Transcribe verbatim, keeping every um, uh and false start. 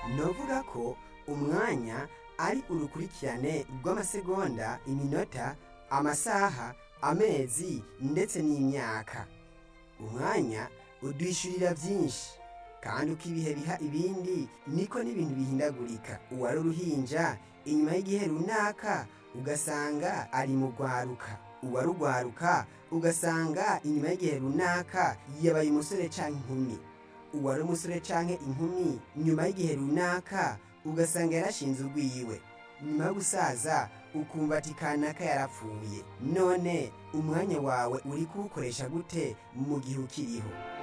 novuga ko umwanya ari urukurikirane rw'amasegonda, iminota, amasaha, amezi ndetse n'imyaka. Umwanya udwishurira byinshi, kandi uko ibihe biha ibindi niko n'ibintu bihindagurika. Uwari uruhinja inyuma y'igihe runaka ugasanga ari mu rwaruka, uwari urwaruka ugasanga inyuma y'igihe runaka yabaye umusore canke inkumi, uwari umusore canke inkumi nyuma y'igihe runaka ugasanga yarashinze urwiwe, nyuma yo gusaza ukumva ati kanaka yarapfuye. None umwanya wawe uri kuwukoresha gute mu gihe ukiriho?